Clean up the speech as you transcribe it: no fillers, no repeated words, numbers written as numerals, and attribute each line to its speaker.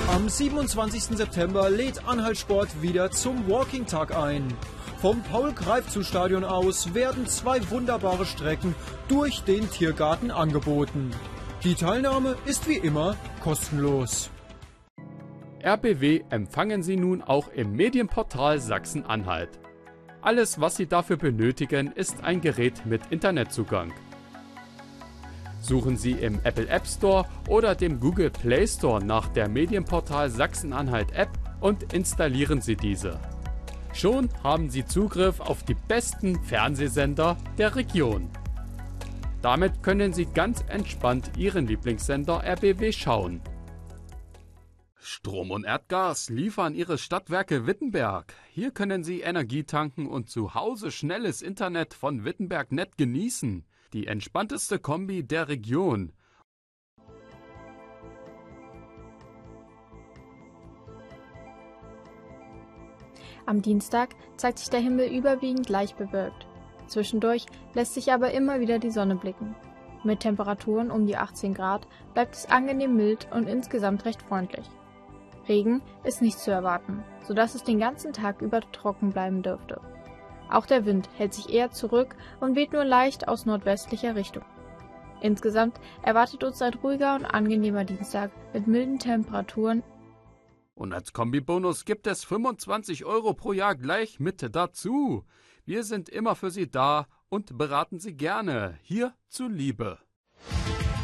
Speaker 1: Am 27. September lädt Anhaltsport wieder zum Walking-Tag ein. Vom Paul-Greifzu-Stadion aus werden 2 wunderbare Strecken durch den Tiergarten angeboten. Die Teilnahme ist wie immer kostenlos.
Speaker 2: RBW empfangen Sie nun auch im Medienportal Sachsen-Anhalt. Alles, was Sie dafür benötigen, ist ein Gerät mit Internetzugang. Suchen Sie im Apple App Store oder dem Google Play Store nach der Medienportal Sachsen-Anhalt App und installieren Sie diese. Schon haben Sie Zugriff auf die besten Fernsehsender der Region. Damit können Sie ganz entspannt Ihren Lieblingssender RBW schauen. Strom und Erdgas liefern Ihre Stadtwerke Wittenberg. Hier können Sie Energie tanken und zu Hause schnelles Internet von Wittenberg.net genießen. Die entspannteste Kombi der Region.
Speaker 3: Am Dienstag zeigt sich der Himmel überwiegend leicht bewölkt. Zwischendurch lässt sich aber immer wieder die Sonne blicken. Mit Temperaturen um die 18 Grad bleibt es angenehm mild und insgesamt recht freundlich. Regen ist nicht zu erwarten, sodass es den ganzen Tag über trocken bleiben dürfte. Auch der Wind hält sich eher zurück und weht nur leicht aus nordwestlicher Richtung. Insgesamt erwartet uns ein ruhiger und angenehmer Dienstag mit milden Temperaturen.
Speaker 2: Und als Kombibonus gibt es 25 € pro Jahr gleich mit dazu. Wir sind immer für Sie da und beraten Sie gerne, hier zuliebe.